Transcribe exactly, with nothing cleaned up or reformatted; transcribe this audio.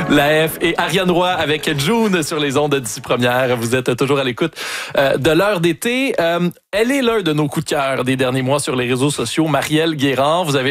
La F et Ariane Roy avec June sur les ondes d'ici première. Vous êtes toujours à l'écoute euh, de l'heure d'été. Euh, elle est l'un de nos coups de cœur des derniers mois sur les réseaux sociaux. Marielle Guérard, vous avez